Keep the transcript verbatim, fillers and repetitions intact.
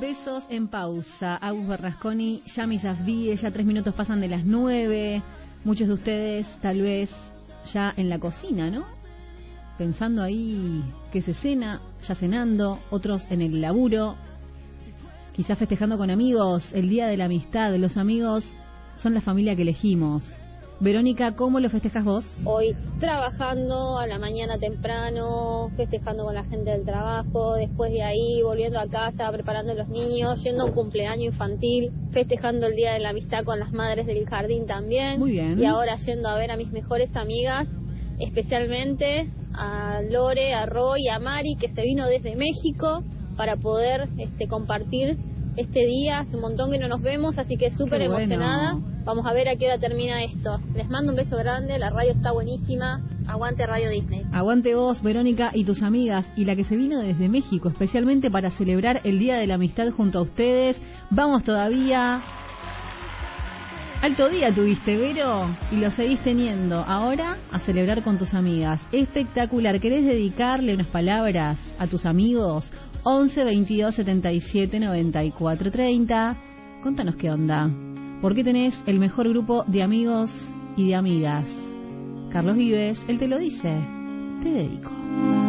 Besos en pausa. Agus Berrasconi, Yami Safdie, ya tres minutos pasan de las nueve. Muchos de ustedes tal vez ya en la cocina, ¿no? Pensando ahí que se cena, ya cenando, otros en el laburo, quizás festejando con amigos el Día de la Amistad. Los amigos son la familia que elegimos. Verónica, ¿cómo lo festejas vos? Hoy trabajando a la mañana temprano, festejando con la gente del trabajo, después de ahí volviendo a casa, preparando a los niños, yendo a un cumpleaños infantil, festejando el Día de la Amistad con las madres del jardín también. Muy bien. Y ahora yendo a ver a mis mejores amigas, especialmente a Lore, a Roy, a Mari, que se vino desde México para poder este, compartir este día. Hace un montón que no nos vemos, así que súper emocionada. Bueno. Vamos a ver a qué hora termina esto. Les mando un beso grande, la radio está buenísima. Aguante Radio Disney. Aguante vos, Verónica, y tus amigas, y la que se vino desde México, especialmente para celebrar el Día de la Amistad junto a ustedes. Vamos todavía. Alto día tuviste, Vero, y lo seguís teniendo. Ahora a celebrar con tus amigas. Espectacular. ¿Querés dedicarle unas palabras a tus amigos? once, veintidós, setenta y siete, noventa y cuatro, treinta. Contanos qué onda. ¿Por qué tenés el mejor grupo de amigos y de amigas? Carlos Vives, él te lo dice. Te dedico.